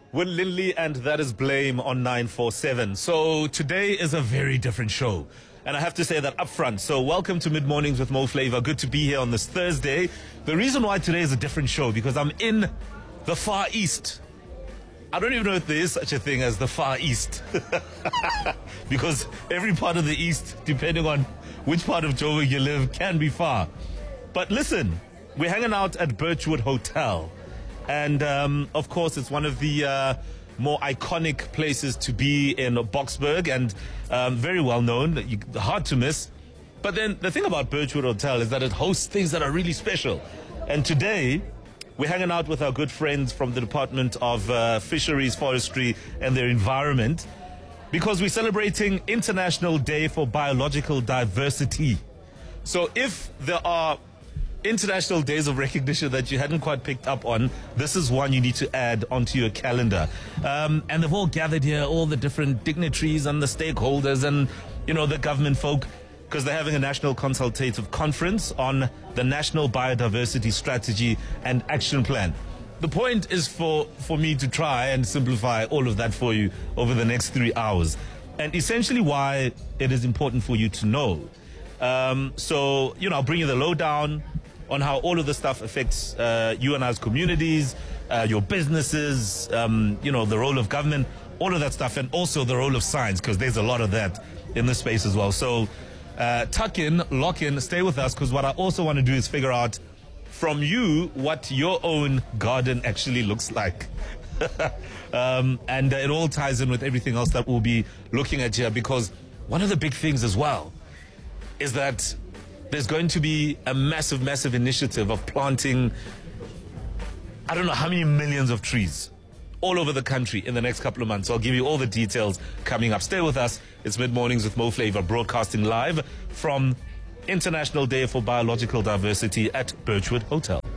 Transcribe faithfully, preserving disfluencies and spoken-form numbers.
Will Lindley, and that is Blame on nine four seven. So today is a very different show. And I have to say that up front. So welcome to Mid Mornings with Mo Flava. Good to be here on this Thursday. The reason why today is a different show, because I'm in the Far East. I don't even know if there is such a thing as the Far East. Because every part of the East, depending on which part of Joburg you live, can be far. But listen, we're hanging out at Birchwood Hotel. And, um, of course, it's one of the uh, more iconic places to be in Boksburg, and um, very well known, you, hard to miss. But then the thing about Birchwood Hotel is that it hosts things that are really special. And today, we're hanging out with our good friends from the Department of uh, Fisheries, Forestry and their Environment, because we're celebrating International Day for Biological Diversity. So if there are international days of recognition that you hadn't quite picked up on, this is one you need to add onto your calendar. Um, and they've all gathered here, all the different dignitaries and the stakeholders and, you know, the government folk, because they're having a national consultative conference on the National Biodiversity Strategy and Action Plan. The point is for, for me to try and simplify all of that for you over the next three hours. And essentially why it is important for you to know. Um, so, you know, I'll bring you the lowdown on how all of this stuff affects uh, you and us communities, uh, your businesses, um, you know, the role of government, all of that stuff, and also the role of science, because there's a lot of that in this space as well. So uh, tuck in, lock in, stay with us, because what I also want to do is figure out from you what your own garden actually looks like. um, and uh, it all ties in with everything else that we'll be looking at here, because one of the big things as well is that there's going to be a massive, massive initiative of planting, I don't know how many millions of trees all over the country in the next couple of months. So I'll give you all the details coming up. Stay with us. It's Mid Mornings with Mo Flava, broadcasting live from International Day for Biological Diversity at Birchwood Hotel.